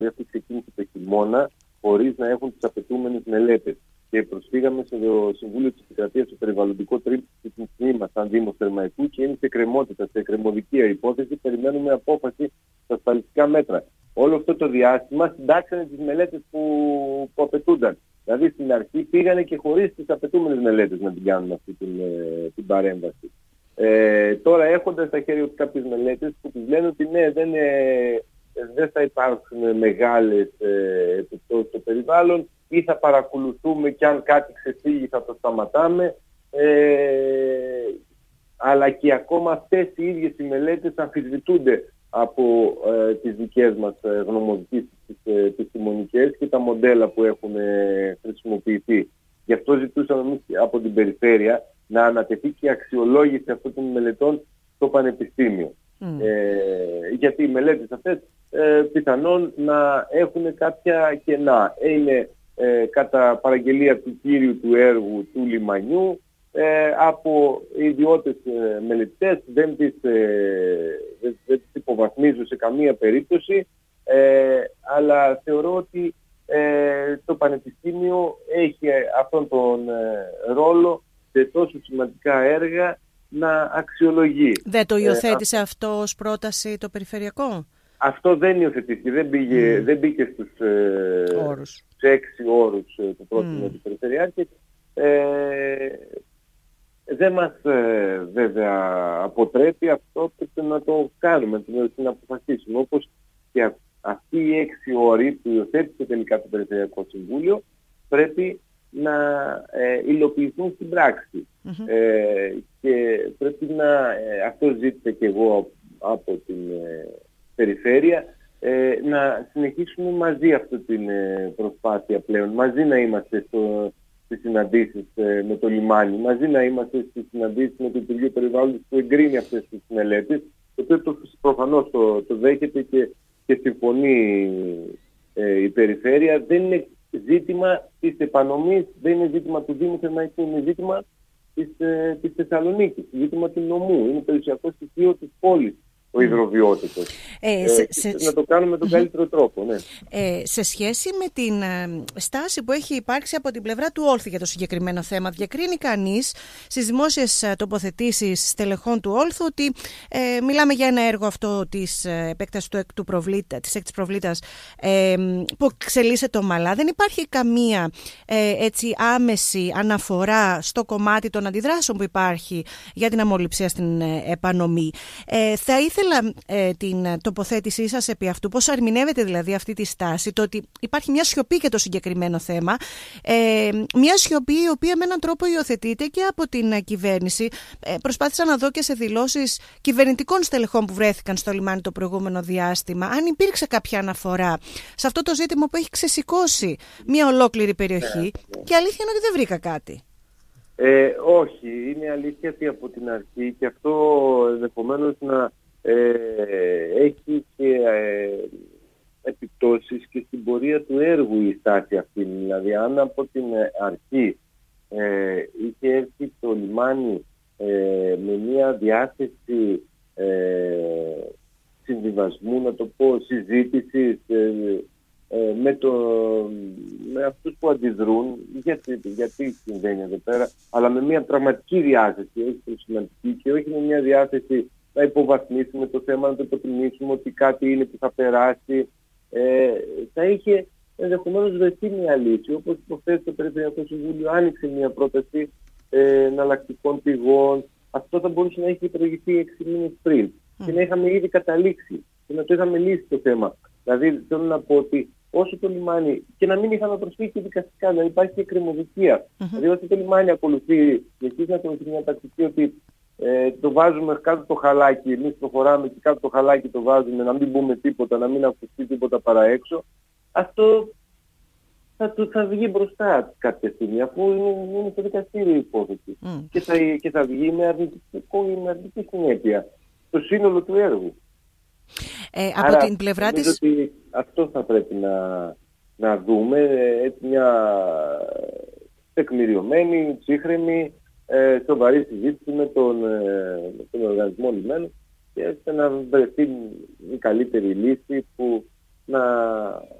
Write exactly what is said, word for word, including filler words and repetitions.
αυτή ξεκίνησε το χειμώνα χωρίς να έχουν τις απαιτούμενες μελέτες. Και προσφύγαμε στο Συμβούλιο της Επικρατείας στο περιβαλλοντικό τμήμα μας, σαν Δήμος Θερμαϊκού, και είναι σε εκκρεμότητα, σε εκκρεμωδικία υπόθεση. Περιμένουμε απόφαση στα ασφαλιστικά μέτρα. Όλο αυτό το διάστημα συντάξανε τις μελέτες που, που απαιτούνταν. Δηλαδή στην αρχή πήγανε και χωρίς τις απαιτούμενες μελέτες να την κάνουν αυτή την, την παρέμβαση. Ε, τώρα έχοντας στα χέρια τους κάποιες μελέτες που τους λένε ότι ναι, δεν, ε, δεν θα υπάρχουν μεγάλες ε, επιπτώσεις στο περιβάλλον, ή θα παρακολουθούμε και αν κάτι ξεφύγει θα το σταματάμε, ε, αλλά και ακόμα αυτές οι ίδιες οι μελέτες αμφισβητούνται από ε, τις δικές μας ε, γνωμοδοτήσεις τις ε, επιστημονικές και τα μοντέλα που έχουν ε, χρησιμοποιηθεί. Γι' αυτό ζητούσαμε εμείς από την περιφέρεια να ανατεθεί και η αξιολόγηση αυτών των μελετών στο Πανεπιστήμιο. Mm. Ε, γιατί οι μελέτες αυτές ε, πιθανόν να έχουν κάποια κενά. Είναι ε, κατά παραγγελία του κύριου του έργου του λιμανιού, ε, από ιδιώτες ε, μελετητές, δεν τις, ε, δεν, δεν τις υποβαθμίζω σε καμία περίπτωση, ε, αλλά θεωρώ ότι ε, το Πανεπιστήμιο έχει αυτόν τον ε, ρόλο σε τόσο σημαντικά έργα να αξιολογεί. Δεν το υιοθέτησε ε, αυτό ως πρόταση το περιφερειακό? Αυτό δεν υιοθετήθηκε, δεν, πήγε, mm. δεν μπήκε στους ε, όρους. έξι όρους ε, του πρότεινο mm. του Περιφερειάρχη. Ε, δεν μας ε, βέβαια αποτρέπει αυτό να το κάνουμε, να αποφασίσουμε. Όπως και α, αυτοί οι έξι όροι που υιοθέτησε τελικά το Περιφερειακό Συμβούλιο πρέπει να ε, υλοποιηθούν στην πράξη. Mm-hmm. Ε, και πρέπει να, ε, αυτό ζήτησα και εγώ από την ε, περιφέρεια, ε, να συνεχίσουμε μαζί αυτή την ε, προσπάθεια πλέον, μαζί να είμαστε στο, στις συναντήσεις ε, με το λιμάνι, μαζί να είμαστε στις συναντήσεις με το Υπουργείο Περιβάλλοντος που εγκρίνει αυτές τις μελέτες, το οποίο το, προφανώς το, το δέχεται και, και συμφωνεί ε, η περιφέρεια. Δεν είναι ζήτημα της επανομής, δεν είναι ζήτημα του Δήμου Θερμαϊκού, είναι ζήτημα της, ε, της Θεσσαλονίκης, ζήτημα του νομού, είναι περιουσιακό στοιχείο της πόλης. Ο υδροβιότητος. Ε, σε, ε, σε, να το κάνουμε με τον καλύτερο τρόπο. Ναι. Ε, σε σχέση με την ε, στάση που έχει υπάρξει από την πλευρά του Όλθου για το συγκεκριμένο θέμα, διακρίνει κανείς στις δημόσιες ε, τοποθετήσεις στελεχών του Όλθου ότι ε, μιλάμε για ένα έργο αυτό της ε, επέκτασης του, του προβλήτα, της έκτης προβλήτας ε, που εξελίσσεται ομαλά. Δεν υπάρχει καμία ε, έτσι, άμεση αναφορά στο κομμάτι των αντιδράσεων που υπάρχει για την αμολυψία στην ε, επανομή. Ε, θα ήθελα Ήθελα ε, την τοποθέτησή σας επί αυτού, πώς ερμηνεύεται δηλαδή αυτή τη στάση, το ότι υπάρχει μια σιωπή για το συγκεκριμένο θέμα, ε, μια σιωπή η οποία με έναν τρόπο υιοθετείται και από την κυβέρνηση. Ε, προσπάθησα να δω και σε δηλώσεις κυβερνητικών στελεχών που βρέθηκαν στο λιμάνι το προηγούμενο διάστημα, αν υπήρξε κάποια αναφορά σε αυτό το ζήτημα που έχει ξεσηκώσει μια ολόκληρη περιοχή, yeah, yeah. και αλήθεια είναι ότι δεν βρήκα κάτι. Ε, όχι, είναι αλήθεια ότι από την αρχή, και αυτό ενδεχομένως να Ε, έχει και ε, επιπτώσεις και στην πορεία του έργου η στάση αυτή. Δηλαδή αν από την αρχή ε, είχε έρθει το λιμάνι ε, με μια διάθεση ε, συμβιβασμού, να το πω, συζήτησης ε, ε, με, το, με αυτούς που αντιδρούν, γιατί, γιατί συμβαίνει εδώ πέρα, αλλά με μια πραγματική διάθεση, όχι σημαντική, και όχι με μια διάθεση να υποβαθμίσουμε το θέμα, να το υποτιμήσουμε ότι κάτι είναι που θα περάσει. Ε, θα είχε ενδεχομένως βρεθεί μια λύση, όπως προχθές το Περιφερειακό Συμβούλιο άνοιξε μια πρόταση ε, εναλλακτικών πηγών. Αυτό θα μπορούσε να έχει προηγηθεί έξι μήνες πριν mm. και να είχαμε ήδη καταλήξει και να το είχαμε λύσει το θέμα. Δηλαδή θέλω να πω ότι όσο το λιμάνι, και να μην είχαμε προσφύγει και δικαστικά, δηλαδή υπάρχει και κρεμοδικία. Mm-hmm. Δηλαδή όσο το λιμάνι ακολουθεί, και εσείς να το μια τακτική ότι Ε, το βάζουμε κάτω το χαλάκι, εμείς προχωράμε και κάτω το χαλάκι το βάζουμε, να μην πούμε τίποτα, να μην ακουστεί τίποτα παρά έξω, αυτό θα, το, θα βγει μπροστά κάποια στιγμή, αφού είναι, είναι στο δικαστήριο η υπόθεση. Mm. Και, θα, και θα βγει με αρνητική, με αρνητική συνέπεια το σύνολο του έργου. Ε, από Άρα, την πλευρά της... ότι αυτό θα πρέπει να, να δούμε, έτσι μια τεκμηριωμένη, ψύχρεμη, Ε, σοβαρή συζήτηση με τον, ε, με τον οργανισμό λιμένου, και έτσι να βρεθεί η καλύτερη λύση που να